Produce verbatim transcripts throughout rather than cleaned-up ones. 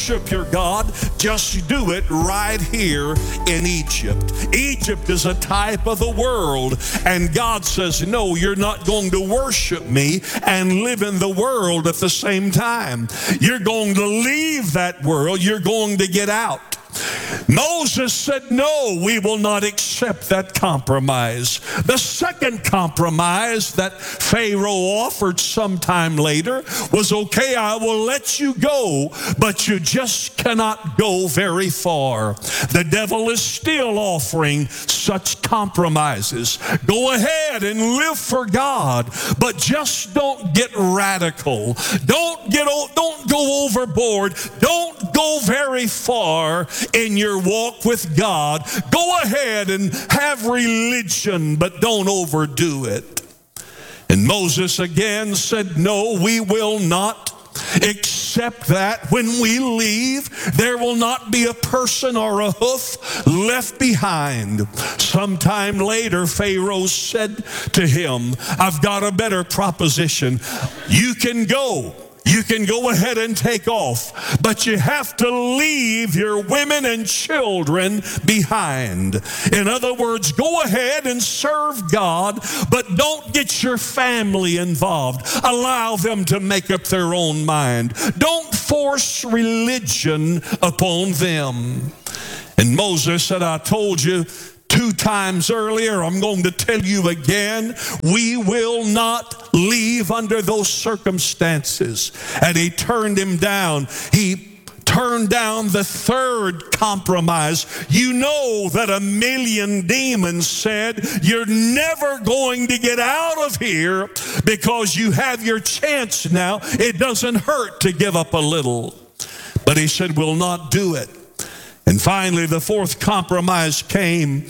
worship your God, just do it right here in Egypt. Egypt is a type of the world, and God says, no, you're not going to worship me and live in the world at the same time. You're going to leave that world. You're going to get out. Moses said, no, we will not accept that compromise. The second compromise that Pharaoh offered sometime later was, okay, I will let you go, but you just cannot go very far. The devil is still offering such compromises. Go ahead and live for God, but just don't get radical. Don't get, don't go overboard. Don't go very far in your walk with God. Go ahead and have religion, but don't overdo it. And Moses again said, no, we will not accept that. When we leave, there will not be a person or a hoof left behind. Sometime later, Pharaoh said to him, I've got a better proposition. You can go. You can go ahead and take off, but you have to leave your women and children behind. In other words, go ahead and serve God, but don't get your family involved. Allow them to make up their own mind. Don't force religion upon them. And Moses said, I told you two times earlier, I'm going to tell you again, we will not leave under those circumstances. And he turned him down. He turned down the third compromise. You know that a million demons said, you're never going to get out of here because you have your chance now. It doesn't hurt to give up a little. But he said, we'll not do it. And finally, the fourth compromise came,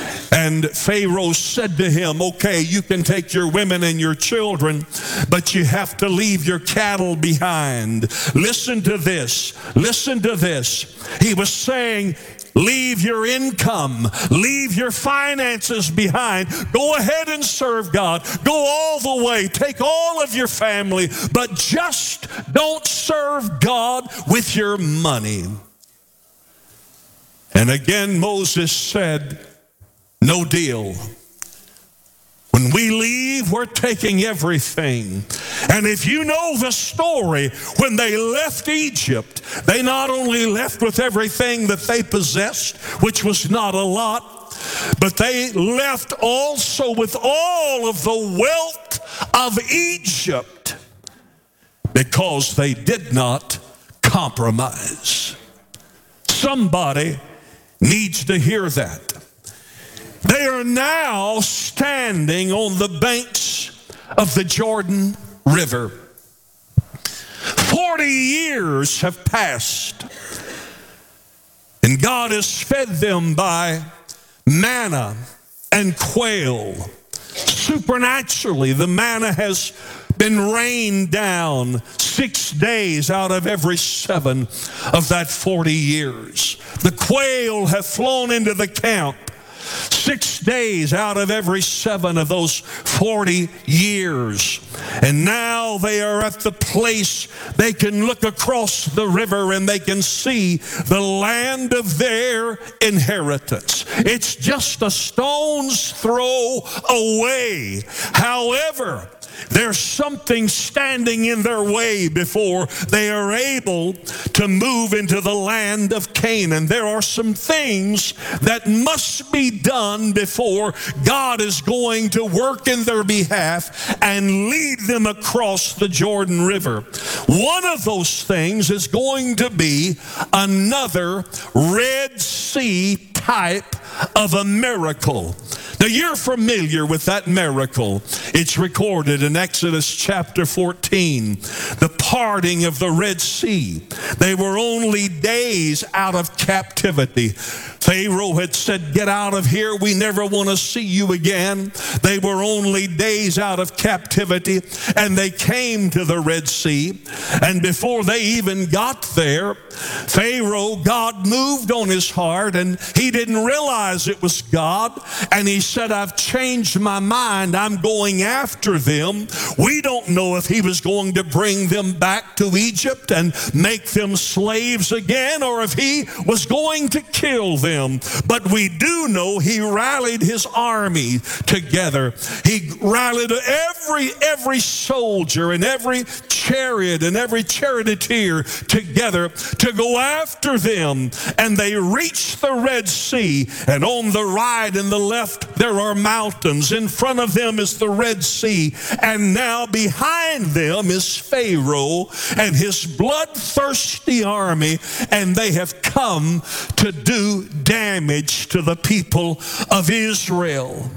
and Pharaoh said to him, okay, you can take your women and your children, but you have to leave your cattle behind. Listen to this. Listen to this. He was saying, leave your income, leave your finances behind. Go ahead and serve God. Go all the way. Take all of your family, but just don't serve God with your money. And again, Moses said, no deal. When we leave, we're taking everything. And if you know the story, when they left Egypt, they not only left with everything that they possessed, which was not a lot, but they left also with all of the wealth of Egypt because they did not compromise. Somebody needs to hear that. They are now standing on the banks of the Jordan River. Forty years have passed, and God has fed them by manna and quail. Supernaturally, the manna has been rained down six days out of every seven of that forty years. The quail have flown into the camp six days out of every seven of those forty years. And now they are at the place they can look across the river and they can see the land of their inheritance. It's just a stone's throw away. However, there's something standing in their way before they are able to move into the land of Canaan. There are some things that must be done before God is going to work in their behalf and lead them across the Jordan River. One of those things is going to be another Red Sea type of a miracle. Now, you're familiar with that miracle. It's recorded in Exodus chapter fourteen, the parting of the Red Sea. They were only days out of captivity. Pharaoh had said, get out of here. We never want to see you again. They were only days out of captivity, and they came to the Red Sea. And before they even got there, Pharaoh, God moved on his heart, and he didn't realize it was God. And he said, I've changed my mind. I'm going after them. We don't know if he was going to bring them back to Egypt and make them slaves again, or if he was going to kill them. But we do know he rallied his army together. He rallied every, every soldier and every chariot and every charioteer together to go after them. And they reached the Red Sea, and on the right and the left there are mountains. In front of them is the Red Sea, and now behind them is Pharaoh and his bloodthirsty army, and they have come to do damage to the people of Israel.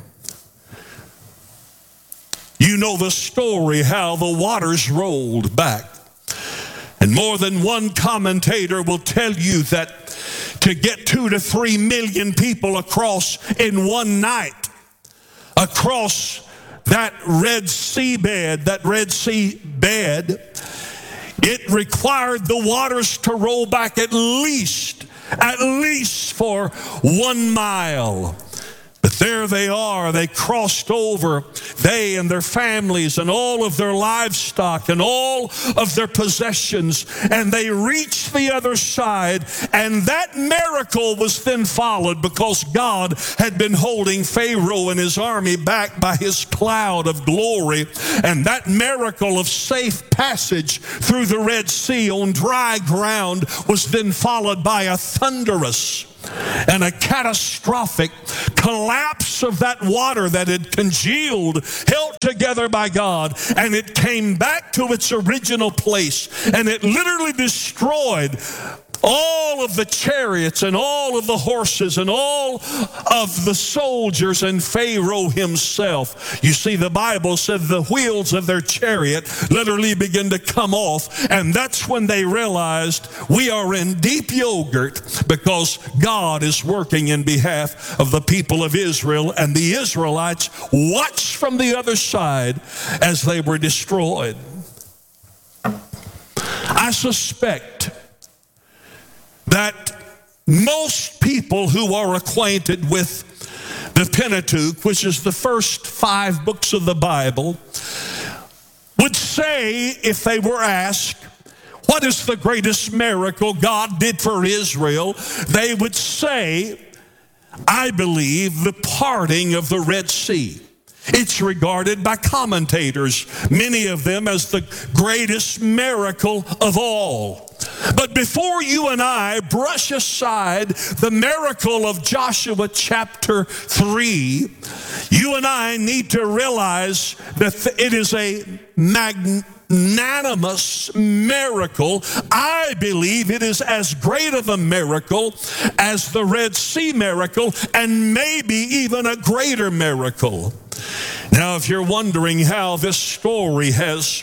You know the story, how the waters rolled back. And more than one commentator will tell you that to get two to three million people across in one night, across that Red Sea bed, that Red Sea bed, it required the waters to roll back at least, at least for one mile. But there they are, they crossed over, they and their families and all of their livestock and all of their possessions, and they reached the other side. And that miracle was then followed, because God had been holding Pharaoh and his army back by his cloud of glory. And that miracle of safe passage through the Red Sea on dry ground was then followed by a thunderous and a catastrophic collapse of that water that had congealed, held together by God, and it came back to its original place, and it literally destroyed all of the chariots and all of the horses and all of the soldiers and Pharaoh himself. You see, the Bible said the wheels of their chariot literally began to come off, and that's when they realized we are in deep yogurt, because God is working in behalf of the people of Israel, and the Israelites watched from the other side as they were destroyed. I suspect that most people who are acquainted with the Pentateuch, which is the first five books of the Bible, would say, if they were asked, what is the greatest miracle God did for Israel? They would say, I believe, the parting of the Red Sea. It's regarded by commentators, many of them, as the greatest miracle of all. But before you and I brush aside the miracle of Joshua chapter three, you and I need to realize that it is a magnanimous miracle. I believe it is as great of a miracle as the Red Sea miracle, and maybe even a greater miracle. Now, if you're wondering how this story has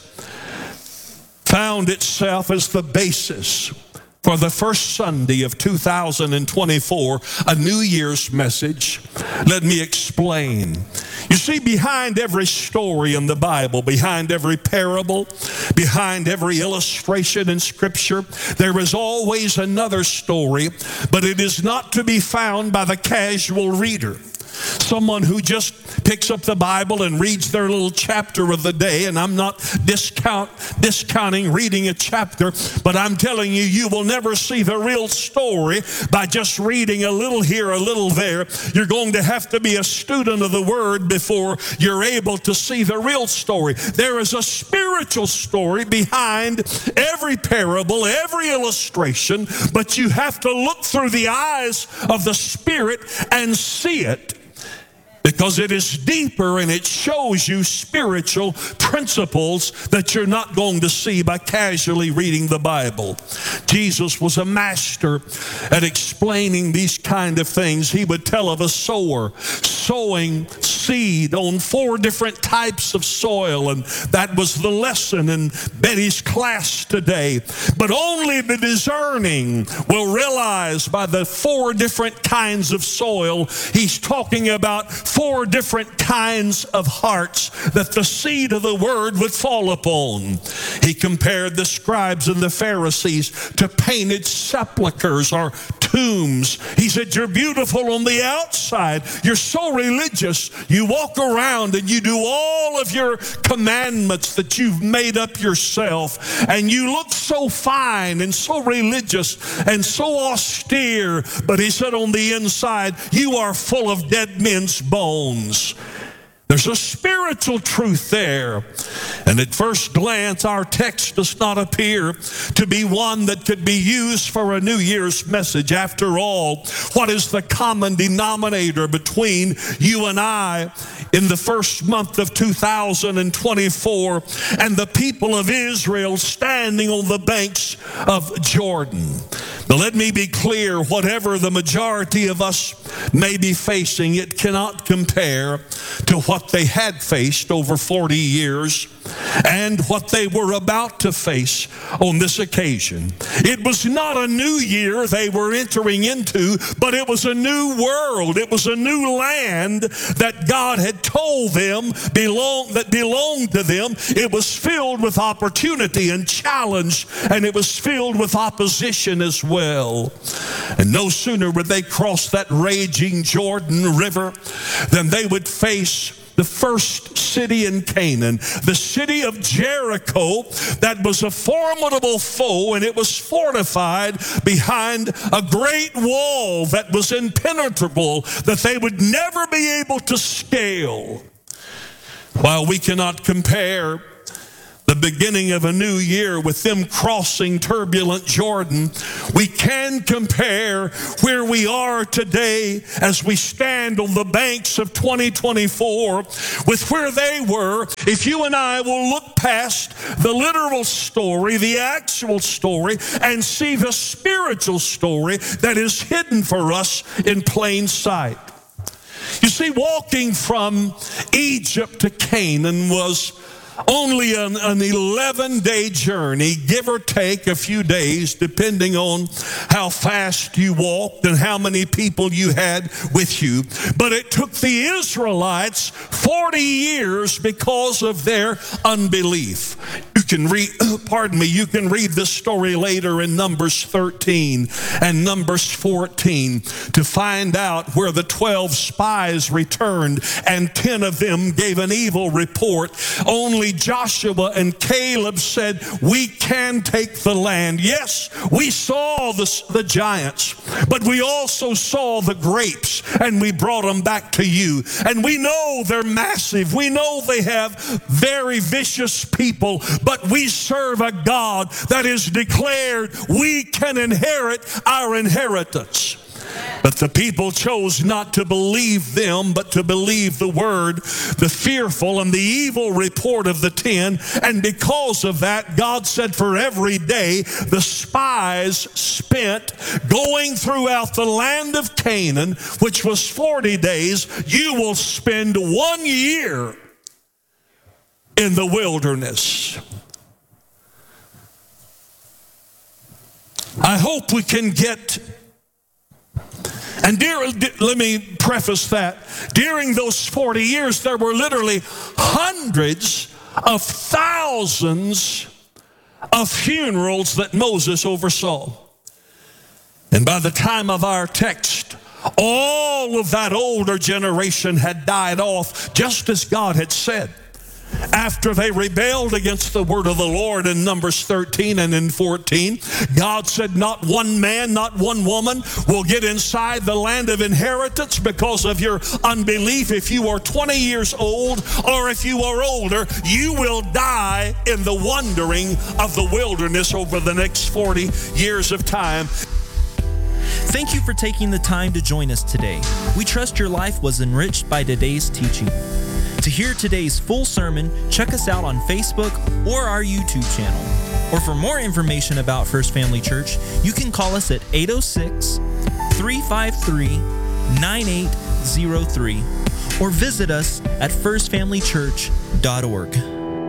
found itself as the basis for the first Sunday of two thousand twenty-four, a New Year's message, let me explain. You see, behind every story in the Bible, behind every parable, behind every illustration in Scripture, there is always another story, but it is not to be found by the casual reader. Someone who just picks up the Bible and reads their little chapter of the day. And I'm not discount, discounting reading a chapter, but I'm telling you, you will never see the real story by just reading a little here, a little there. You're going to have to be a student of the Word before you're able to see the real story. There is a spiritual story behind every parable, every illustration, but you have to look through the eyes of the Spirit and see it, because it is deeper and it shows you spiritual principles that you're not going to see by casually reading the Bible. Jesus was a master at explaining these kind of things. He would tell of a sower sowing seed on four different types of soil, and that was the lesson in Betty's class today. But only the discerning will realize by the four different kinds of soil, he's talking about four different kinds of hearts that the seed of the word would fall upon. He compared the scribes and the Pharisees to painted sepulchres or tombs. He said, you're beautiful on the outside. You're so religious. You walk around and you do all of your commandments that you've made up yourself. And you look so fine and so religious and so austere. But he said on the inside, you are full of dead men's bones. There's a spiritual truth there. And at first glance, our text does not appear to be one that could be used for a New Year's message. After all, what is the common denominator between you and I in the first month of two thousand twenty-four and the people of Israel standing on the banks of Jordan? Now, let me be clear, whatever the majority of us may be facing, it cannot compare to what they had faced over forty years and what they were about to face on this occasion. It was not a new year they were entering into, but it was a new world. It was a new land that God had told them belong, that belonged to them. It was filled with opportunity and challenge, and it was filled with opposition as well. And no sooner would they cross that raging Jordan River than they would face the first city in Canaan, the city of Jericho, that was a formidable foe, and it was fortified behind a great wall that was impenetrable, that they would never be able to scale. While we cannot compare the beginning of a new year with them crossing turbulent Jordan, we can compare where we are today as we stand on the banks of twenty twenty-four with where they were. If you and I will look past the literal story, the actual story, and see the spiritual story that is hidden for us in plain sight. You see, walking from Egypt to Canaan was only an, an eleven-day journey, give or take a few days, depending on how fast you walked and how many people you had with you. But it took the Israelites forty years because of their unbelief. You can read, pardon me, you can read this story later in Numbers thirteen and Numbers fourteen to find out where the twelve spies returned and ten of them gave an evil report. Only Joshua and Caleb said, we can take the land. Yes, we saw the, the giants, but we also saw the grapes, and we brought them back to you. And we know they're massive. We know they have very vicious people, but we serve a God that is declared we can inherit our inheritance. But the people chose not to believe them, but to believe the word, the fearful and the evil report of the ten. And because of that, God said for every day the spies spent going throughout the land of Canaan, which was forty days, you will spend one year in the wilderness. I hope we can get. And dear, let me preface that. During those forty years, there were literally hundreds of thousands of funerals that Moses oversaw. And by the time of our text, all of that older generation had died off, just as God had said. After they rebelled against the word of the Lord in Numbers thirteen and in fourteen, God said not one man, not one woman will get inside the land of inheritance because of your unbelief. If you are twenty years old or if you are older, you will die in the wandering of the wilderness over the next forty years of time. Thank you for taking the time to join us today. We trust your life was enriched by today's teaching. To hear today's full sermon, check us out on Facebook or our YouTube channel. Or for more information about First Family Church, you can call us at eight oh six, three five three, nine eight zero three or visit us at first family church dot org.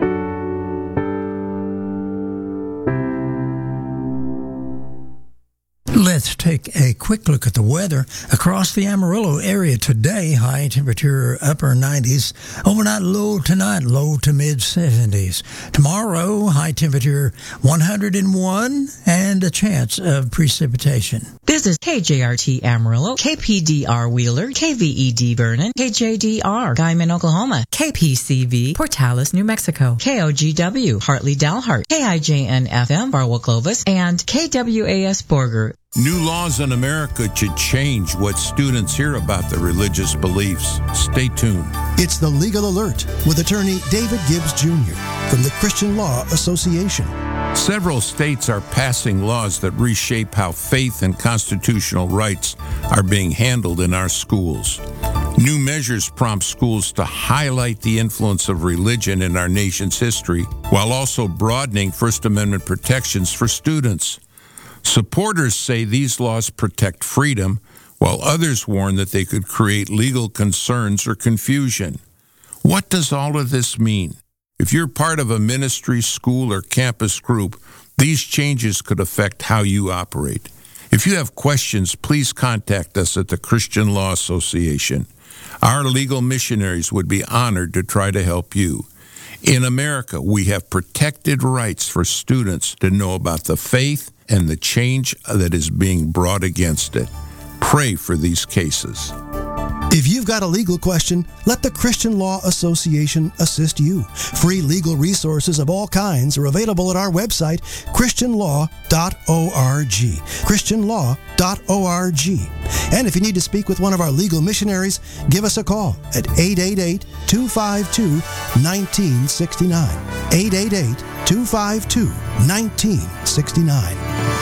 Let's take a quick look at the weather across the Amarillo area today. High temperature upper nineties. Overnight low tonight, low to mid seventies. Tomorrow, high temperature one hundred one and a chance of precipitation. This is K J R T Amarillo, K P D R Wheeler, K V E D Vernon, K J D R Guyman, Oklahoma, K P C V Portales, New Mexico, K O G W Hartley Dalhart, K I J N F M Barwell Clovis, and K W A S Borger. New laws in America should change what students hear about their religious beliefs. Stay tuned. It's the Legal Alert with attorney David Gibbs Junior from the Christian Law Association. Several states are passing laws that reshape how faith and constitutional rights are being handled in our schools. New measures prompt schools to highlight the influence of religion in our nation's history while also broadening First Amendment protections for students. Supporters say these laws protect freedom, while others warn that they could create legal concerns or confusion. What does all of this mean? If you're part of a ministry, school, or campus group, these changes could affect how you operate. If you have questions, please contact us at the Christian Law Association. Our legal missionaries would be honored to try to help you. In America, we have protected rights for students to know about the faith and the change that is being brought against it. Pray for these cases. If you've got a legal question, let the Christian Law Association assist you. Free legal resources of all kinds are available at our website, christian law dot org. christian law dot org. And if you need to speak with one of our legal missionaries, give us a call at eight eight eight, two five two, one nine six nine. eight eight eight, two five two, one nine six nine.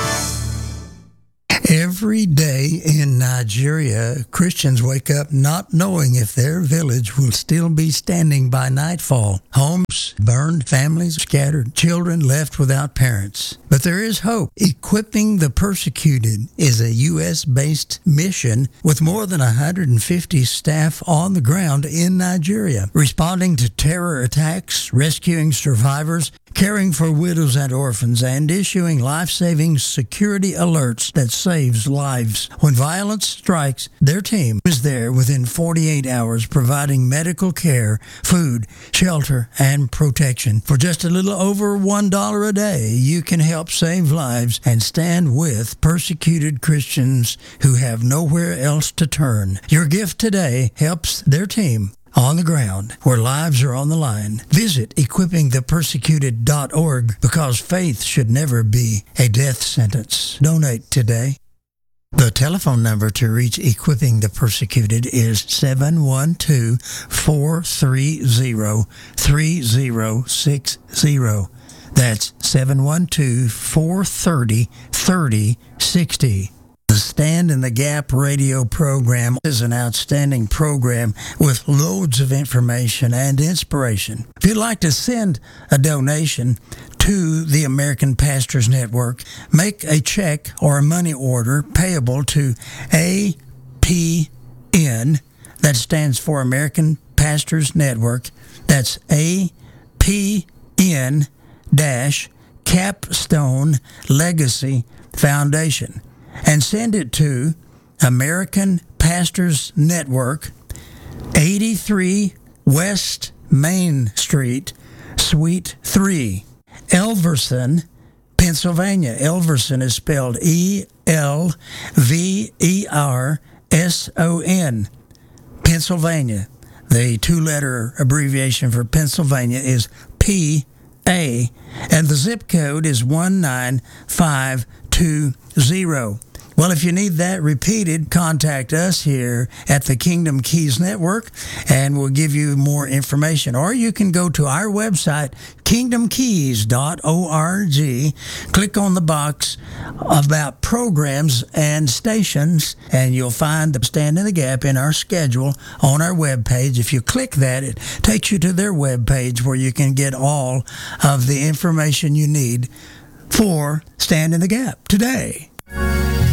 Every day in Nigeria, Christians wake up not knowing if their village will still be standing by nightfall. Homes burned, families scattered, children left without parents. But there is hope. Equipping the Persecuted is a U S-based mission with more than one hundred fifty staff on the ground in Nigeria, responding to terror attacks, rescuing survivors, caring for widows and orphans, and issuing life-saving security alerts that saves lives. When violence strikes, their team is there within forty-eight hours, providing medical care, food, shelter, and protection. For just a little over one dollar a day, you can help save lives and stand with persecuted Christians who have nowhere else to turn. Your gift today helps their team on the ground where lives are on the line. Visit equipping the persecuted dot org because faith should never be a death sentence. Donate today. The telephone number to reach Equipping the Persecuted is seven one two, four three zero, three zero six zero. That's seven one two, four three zero, three zero six zero. The Stand in the Gap radio program is an outstanding program with loads of information and inspiration. If you'd like to send a donation to the American Pastors Network, make a check or a money order payable to A P N, that stands for American Pastors Network. That's A P N dash Capstone Legacy Foundation. And send it to American Pastors Network, eighty-three West Main Street, Suite three, Elverson, Pennsylvania. Elverson is spelled E L V E R S O N, Pennsylvania. The two-letter abbreviation for Pennsylvania is P A, and the zip code is one nine five two zero. Well, if you need that repeated, contact us here at the Kingdom Keys Network, and we'll give you more information. Or you can go to our website, kingdom keys dot org, click on the box about programs and stations, and you'll find the Stand in the Gap in our schedule on our webpage. If you click that, it takes you to their webpage where you can get all of the information you need for Stand in the Gap today.